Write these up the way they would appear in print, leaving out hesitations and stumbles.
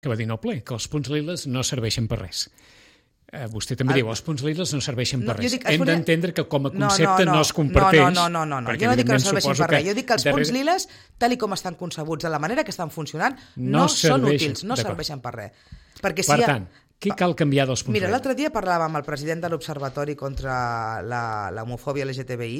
que va dir en el ple, que els punts liles no serveixen per res. Vostè també diu, els punts liles no serveixen per res. Hem d'entendre que com a concepte no es comparteix. No. Jo no dic que no serveixin per res. Jo dic que els punts liles, tal com estan concebuts, de la manera que estan funcionant, no són útils, no serveixen per res. Per tant, què cal canviar dels punts liles? Mira, l'altre dia parlàvem amb el president de l'Observatori contra l'homofòbia LGTBI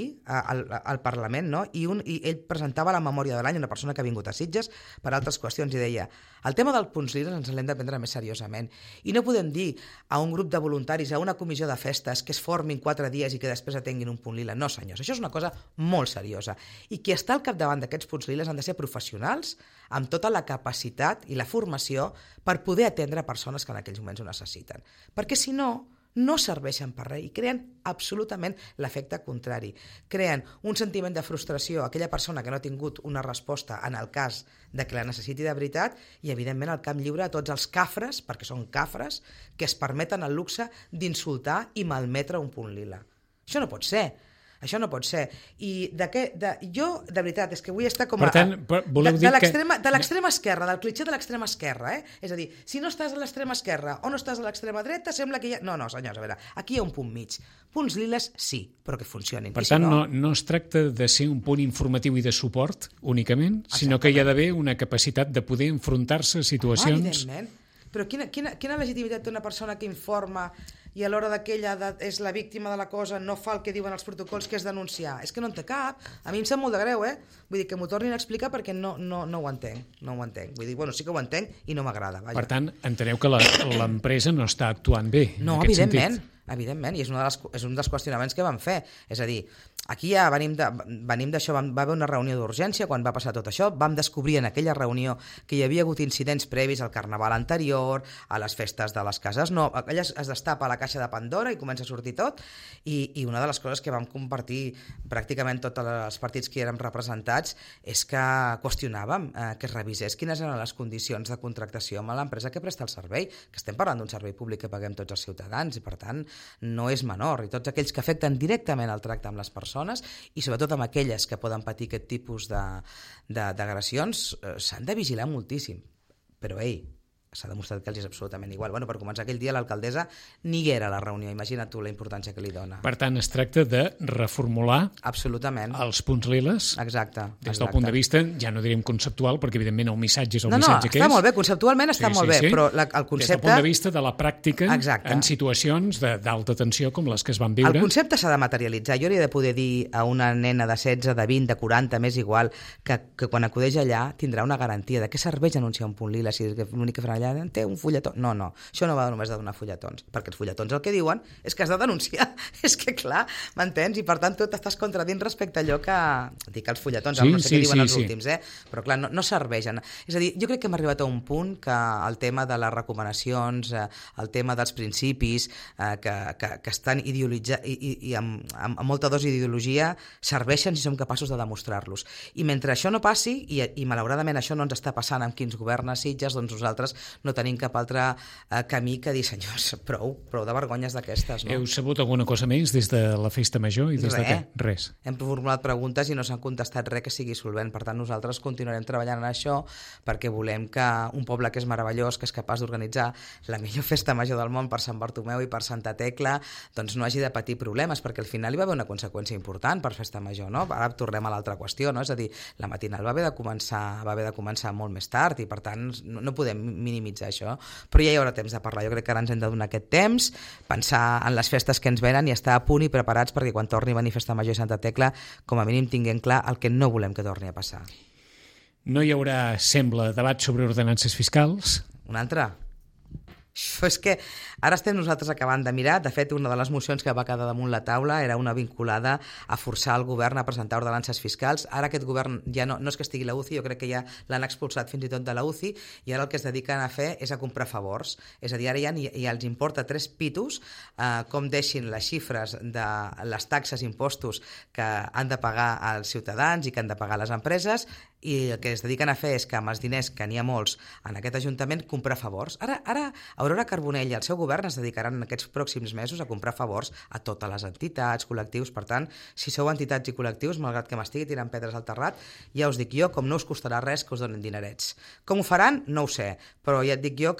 al Parlament, no? I ell presentava la memòria de l'any, una persona que ha vingut a Sitges per altres qüestions, i deia: el tema dels punts liles ens l'hem de prendre més seriosament. I no podem dir a un grup de voluntaris, a una comissió de festes, que es formin 4 dies i que després atenguin un punt lila. No, senyors, això és una cosa molt seriosa. I qui està al capdavant d'aquests punts liles han de ser professionals amb tota la capacitat i la formació per poder atendre persones que en aquells moments ho necessiten. Perquè si no, no serveixen per res i creen absolutament l'efecte contrari. Creen un sentiment de frustració a aquella persona que no ha tingut una resposta en el cas de que la necessiti de veritat i, evidentment, al camp lliure a tots els cafres, perquè són cafres, que es permeten el luxe d'insultar i malmetre un punt lila. Això no pot ser. Això no pot ser. I jo, de veritat, és que vull estar com a... Per tant, voleu dir que... De l'extrema esquerra, del clitxer de l'extrema esquerra, És a dir, si no estàs a l'extrema esquerra o no estàs a l'extrema dreta, sembla que hi ha... No, senyors, a veure, aquí hi ha un punt mig. Punts liles, sí, però que funcionin. Per tant, no es tracta de ser un punt informatiu i de suport, únicament, sinó que hi ha d'haver una capacitat de poder enfrontar-se a situacions... Evidentment. Però quina legitimitat té una persona que informa i a l'hora que ella és la víctima de la cosa no fa el que diuen els protocols, que és denunciar? És que no en té cap. A mi em sap molt de greu, Vull dir que m'ho tornin a explicar perquè no ho entenc. No ho entenc. Vull dir, sí que ho entenc i no m'agrada. Per tant, enteneu que l'empresa no està actuant bé en aquest sentit. Evidentment, i és un dels qüestionaments que vam fer. És a dir, aquí ja venim d'això, va haver una reunió d'urgència quan va passar tot això, vam descobrir en aquella reunió que hi havia hagut incidents previs al carnaval anterior, a les festes de les cases aquella es destapa la caixa de Pandora i comença a sortir tot, i una de les coses que vam compartir pràcticament tots els partits que hi érem representats és que qüestionàvem que es revisés quines eren les condicions de contractació amb l'empresa que presta el servei, que estem parlant d'un servei públic que paguem tots els ciutadans i per tant no és menor, i tots aquells que afecten directament el tracte amb les persones i sobretot amb aquelles que poden patir aquest tipus d'agressions s'han de vigilar moltíssim, però s'ha demostrat que els és absolutament igual. Per començar, aquell dia l'alcaldessa ni hi era a la reunió, imagina't tu la importància que li dona. Per tant, es tracta de reformular absolutament els punts liles. Exacte. Des del punt de vista, ja no direm conceptual, perquè evidentment el missatge és el missatge que és. No, està molt bé, conceptualment està molt bé, però el concepte... Des del punt de vista de la pràctica, en situacions d'alta tensió com les que es van viure. El concepte s'ha de materialitzar. Jo li he de poder dir a una nena de 16, de 20, de 40, més igual, que quan acudeix allà tindrà una garantia de què serveix anunciar un punt lila, si l'únic que faran allà té un fulletó. No, això no va només de donar fulletons, perquè els fulletons el que diuen és que has de denunciar. És que clar, m'entens? I per tant tu t'estàs contradint respecte a allò que... Dic els fulletons, no sé què diuen els últims, però clar, no serveixen. És a dir, jo crec que hem arribat a un punt que el tema de les recomanacions, el tema dels principis, que estan ideologitzats i amb molta dosi d'ideologia, serveixen si som capaços de demostrar-los. I mentre això no passi, i malauradament això no ens està passant amb qui ens governa Sitges, doncs nosaltres no tenim cap altre camí que dir, senyors, prou de vergonyes d'aquestes. No? Heu sabut alguna cosa més des de la festa major i des de què? Res. Hem formulat preguntes i no s'han contestat res que sigui solvent. Per tant, nosaltres continuarem treballant en això perquè volem que un poble que és meravellós, que és capaç d'organitzar la millor festa major del món per Sant Bartomeu i per Santa Tecla, doncs no hagi de patir problemes, perquè al final hi va haver una conseqüència important per festa major, no? Ara tornem a l'altra qüestió, no? És a dir, la matinal va haver de començar molt més tard i per tant no podem minimitzar això, però ja hi haurà temps de parlar. Jo crec que ara ens hem de donar aquest temps, pensar en les festes que ens venen i estar a punt i preparats perquè quan torni a venir Festa Major i Santa Tecla, com a mínim tinguem clar el que no volem que torni a passar. No hi haurà, sembla, debat sobre ordenances fiscals? Un altre? Això és que ara estem nosaltres acabant de mirar. De fet, una de les mocions que va quedar damunt la taula era una vinculada a forçar el govern a presentar ordenances fiscals. Ara aquest govern ja no és que estigui a la UCI, jo crec que ja l'han expulsat fins i tot de la UCI i ara el que es dediquen a fer és a comprar favors. És a dir, ara ja els importa 3 pitos com deixin les xifres de les taxes i impostos que han de pagar els ciutadans i que han de pagar les empreses i el que es dediquen a fer és que amb els diners, que n'hi ha molts en aquest Ajuntament, comprar favors. Ara Aurora Carbonell i el seu govern es dedicaran en aquests pròxims mesos a comprar favors a totes les entitats, col·lectius. Per tant, si sou entitats i col·lectius, malgrat que m'estigui tirant pedres al terrat, ja us dic jo, com no us costarà res que us donen dinerets. Com ho faran? No ho sé, però ja et dic jo